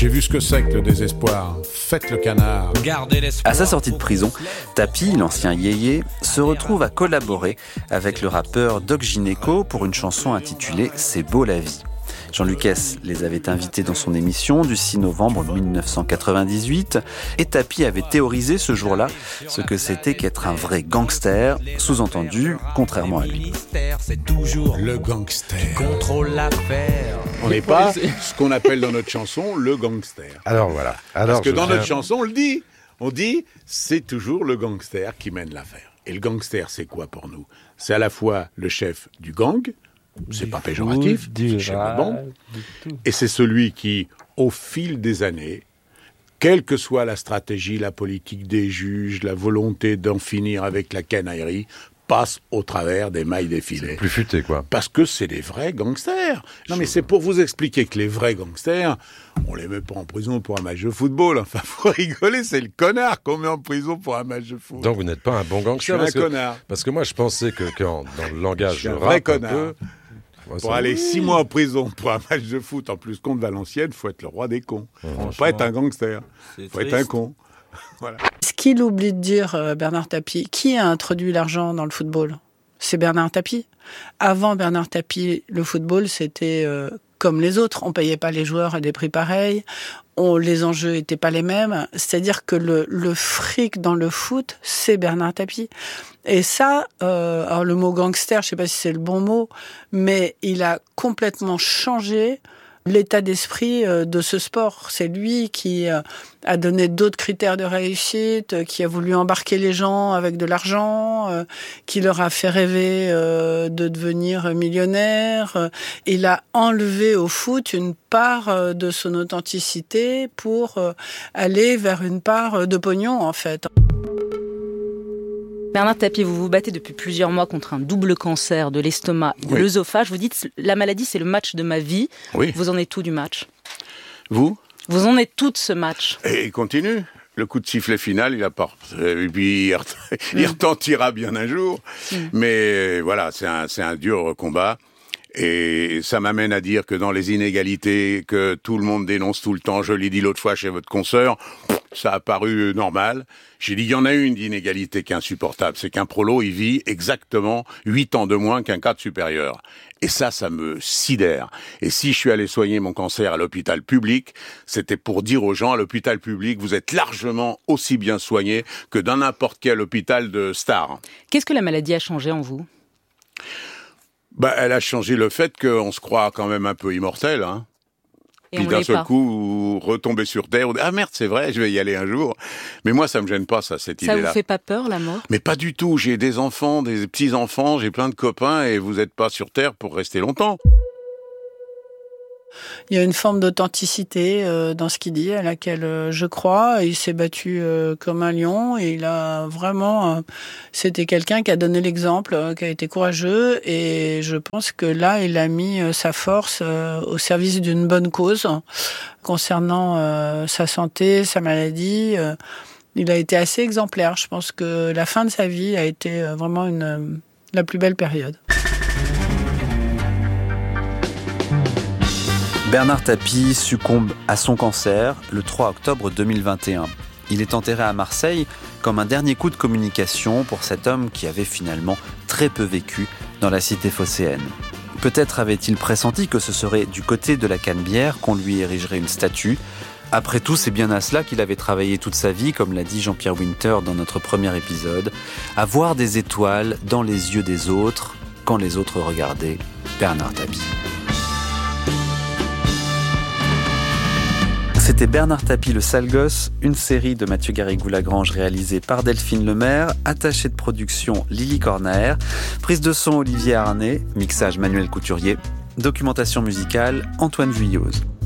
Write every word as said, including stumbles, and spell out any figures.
J'ai vu ce que c'est que le désespoir. Faites le canard. Gardez l'espoir. À sa sortie de prison, Tapi, l'ancien yéyé, se retrouve à collaborer avec le rappeur Doc Gynéco pour une chanson intitulée « C'est beau la vie ». Jean Lucas les avait invités dans son émission du six novembre dix-neuf cent quatre-vingt-dix-huit et Tapi avait théorisé ce jour-là ce que c'était qu'être un vrai gangster, sous-entendu, contrairement à lui. C'est toujours le gangster qui contrôle l'affaire. On n'est pas ce qu'on appelle dans notre chanson le gangster. Alors voilà. Alors, Parce que dans viens... notre chanson, on le dit. On dit, c'est toujours le gangster qui mène l'affaire. Et le gangster, c'est quoi pour nous ? C'est à la fois le chef du gang, c'est pas péjoratif, c'est le chef de bande, et c'est celui qui, au fil des années, quelle que soit la stratégie, la politique des juges, la volonté d'en finir avec la canaillerie, passe au travers des mailles des filets. C'est plus futé, quoi. Parce que c'est des vrais gangsters. Non, mais c'est pour vous expliquer que les vrais gangsters, on les met pas en prison pour un match de football. Enfin, faut rigoler, c'est le connard qu'on met en prison pour un match de foot. Donc vous n'êtes pas un bon gangster. Je suis un parce connard. Que, parce que moi, je pensais que quand, dans le langage je suis un rap, vrai un connard. peu, pour aller six mois en prison pour un match de foot, en plus contre Valenciennes, faut être le roi des cons. Faut pas être un gangster. Faut être un con. Voilà. Ce qu'il oublie de dire, euh, Bernard Tapie, qui a introduit l'argent dans le football ? C'est Bernard Tapie. Avant Bernard Tapie, le football, c'était euh, comme les autres. On payait pas les joueurs à des prix pareils. On, les enjeux étaient pas les mêmes. C'est-à-dire que le, le fric dans le foot, c'est Bernard Tapie. Et ça, euh, alors le mot gangster, je sais pas si c'est le bon mot, mais il a complètement changé l'état d'esprit de ce sport. C'est lui qui a donné d'autres critères de réussite, qui a voulu embarquer les gens avec de l'argent, qui leur a fait rêver de devenir millionnaire. Il a enlevé au foot une part de son authenticité pour aller vers une part de pognon, en fait. Bernard Tapie, vous vous battez depuis plusieurs mois contre un double cancer de l'estomac et de oui. l'œsophage. Vous dites, la maladie, c'est le match de ma vie. Oui. Vous en êtes tout du match ? Vous ? Vous en êtes tout de ce match. Et il continue. Le coup de sifflet final, il apporte. Et puis, il, ret... mm. il retentira bien un jour. Mm. Mais voilà, c'est un, c'est un dur combat. Et ça m'amène à dire que dans les inégalités que tout le monde dénonce tout le temps, je l'ai dit l'autre fois chez votre consoeur, ça a paru normal. J'ai dit, il y en a une d'inégalité qui est insupportable, c'est qu'un prolo, il vit exactement huit ans de moins qu'un cadre supérieur. Et ça, ça me sidère. Et si je suis allé soigner mon cancer à l'hôpital public, c'était pour dire aux gens, à l'hôpital public, vous êtes largement aussi bien soignés que dans n'importe quel hôpital de star. Qu'est-ce que la maladie a changé en vous ? Bah, elle a changé le fait qu'on se croit quand même un peu immortel, hein. Et puis on d'un l'est seul pas. coup, retomber sur terre, on dit, ah merde, c'est vrai, je vais y aller un jour. Mais moi, ça me gêne pas, ça, cette Ça idée-là. vous fait pas peur, la mort ? Mais pas du tout, j'ai des enfants, des petits-enfants, j'ai plein de copains, et vous êtes pas sur terre pour rester longtemps. Il y a une forme d'authenticité euh, dans ce qu'il dit, à laquelle euh, je crois. Il s'est battu euh, comme un lion et il a vraiment... Euh, c'était quelqu'un qui a donné l'exemple, euh, qui a été courageux et je pense que là, il a mis euh, sa force euh, au service d'une bonne cause concernant euh, sa santé, sa maladie. Euh, il a été assez exemplaire. Je pense que la fin de sa vie a été euh, vraiment une, euh, la plus belle période. Bernard Tapie succombe à son cancer le trois octobre deux mille vingt et un. Il est enterré à Marseille comme un dernier coup de communication pour cet homme qui avait finalement très peu vécu dans la cité phocéenne. Peut-être avait-il pressenti que ce serait du côté de la Canebière qu'on lui érigerait une statue. Après tout, c'est bien à cela qu'il avait travaillé toute sa vie, comme l'a dit Jean-Pierre Winter dans notre premier épisode, à voir des étoiles dans les yeux des autres, quand les autres regardaient Bernard Tapie. C'était Bernard Tapie, le sale gosse, une série de Mathieu Garrigou-Lagrange réalisée par Delphine Lemaire, attachée de production Lily Cornaer, prise de son Olivier Arnay, mixage Manuel Couturier, documentation musicale Antoine Vuilloz.